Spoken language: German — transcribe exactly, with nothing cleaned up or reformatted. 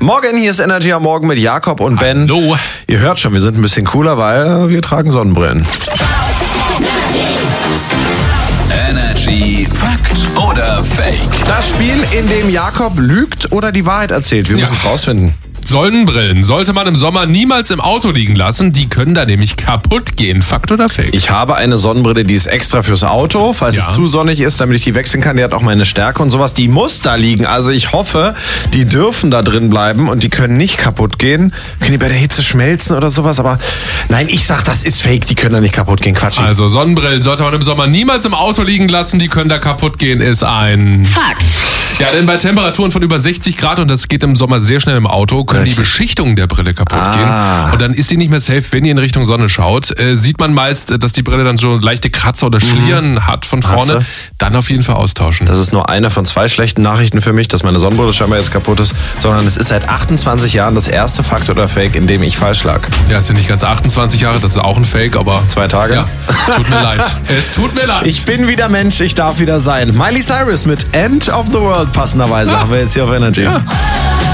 Morgen, hier ist Energy am Morgen mit Jakob und Ben. Hallo. Ihr hört schon, wir sind ein bisschen cooler, weil wir tragen Sonnenbrillen. Energy Fakt oder Fake? Das Spiel, in dem Jakob lügt oder die Wahrheit erzählt. Wir Ja. müssen es rausfinden. Sonnenbrillen sollte man im Sommer niemals im Auto liegen lassen. Die können da nämlich kaputt gehen. Fakt oder Fake? Ich habe eine Sonnenbrille, die ist extra fürs Auto, falls Ja. es zu sonnig ist, damit ich die wechseln kann. Die hat auch meine Stärke und sowas. Die muss da liegen. Also ich hoffe, die dürfen da drin bleiben und die können nicht kaputt gehen. Können die bei der Hitze schmelzen oder sowas? Aber nein, ich sag, das ist Fake. Die können da nicht kaputt gehen. Quatsch. Also Sonnenbrillen sollte man im Sommer niemals im Auto liegen lassen. Die können da kaputt gehen, ist ein... Fakt. Ja, denn bei Temperaturen von über sechzig Grad, und das geht im Sommer sehr schnell im Auto, können die Beschichtungen der Brille kaputt Ah. gehen. Und dann ist sie nicht mehr safe, wenn ihr in Richtung Sonne schaut. Äh, sieht man meist, dass die Brille dann so leichte Kratzer oder Schlieren mhm. hat von vorne. Hat's? Dann auf jeden Fall austauschen. Das ist nur eine von zwei schlechten Nachrichten für mich, dass meine Sonnenbrille scheinbar jetzt kaputt ist, sondern es ist seit achtundzwanzig Jahren das erste Fakt oder Fake, in dem ich falsch lag. Ja, es sind nicht ganz achtundzwanzig Jahre, das ist auch ein Fake, aber... Zwei Tage? Ja, es tut mir leid. Es tut mir leid. Ich bin wieder Mensch, ich darf wieder sein. Miley Cyrus mit End of the World passenderweise Ja. haben wir jetzt hier auf Energy. Ja.